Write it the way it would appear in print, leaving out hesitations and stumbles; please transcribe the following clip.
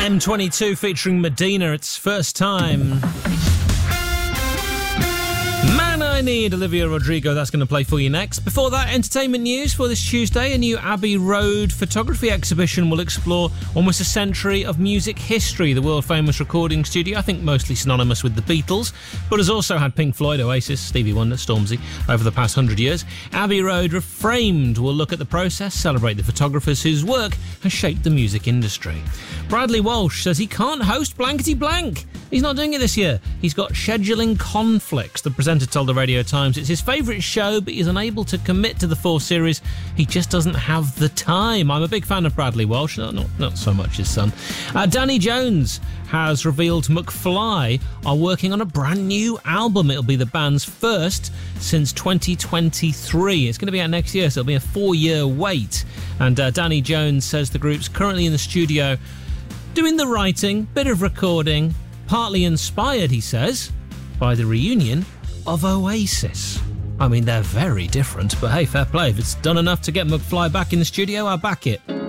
M22 featuring Medina, its first time. Man I Need, Olivia Rodrigo, that's going to play for you next. Before that, entertainment news for this Tuesday. A new Abbey Road photography exhibition will explore almost a century of music history. The world-famous recording studio, I think mostly synonymous with the Beatles, but has also had Pink Floyd, Oasis, Stevie Wonder, Stormzy over the past 100 years. Abbey Road Reframed will look at the process, celebrate the photographers whose work has shaped the music industry. Bradley Walsh says he can't host Blankety Blank. He's not doing it this year. He's got scheduling conflicts. The presenter told the Radio Times it's his favourite show, but he's unable to commit to the 4 series. He just doesn't have the time. I'm a big fan of Bradley Walsh, not so much his son. Danny Jones has revealed McFly are working on a brand new album. It'll be the band's first since 2023. It's going to be out next year, so it'll be a 4-year wait. And Danny Jones says the group's currently in the studio doing the writing, bit of recording, partly inspired, he says, by the reunion of Oasis. I mean, they're very different, but hey, fair play. If it's done enough to get McFly back in the studio, I'll back it.